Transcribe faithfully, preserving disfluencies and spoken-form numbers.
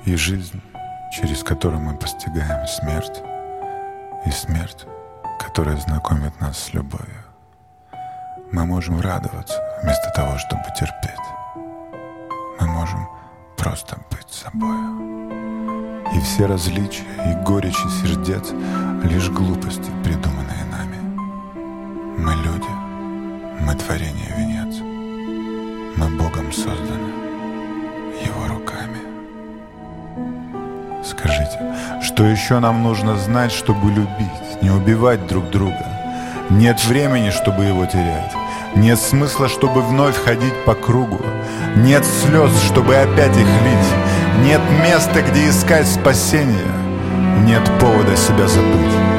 и жизнь, через которую мы постигаем смерть, и смерть, которая знакомит нас с любовью. Мы можем радоваться вместо того, чтобы терпеть. Мы можем просто быть собою. И все различия и горечи сердец — лишь глупости, придуманные нами. Мы люди, мы творение венец. Мы Богом созданы, Его руками. Скажите, что еще нам нужно знать, чтобы любить, не убивать друг друга? Нет времени, чтобы его терять. Нет смысла, чтобы вновь ходить по кругу. Нет слез, чтобы опять их лить. Нет места, где искать спасения. Нет повода себя забыть.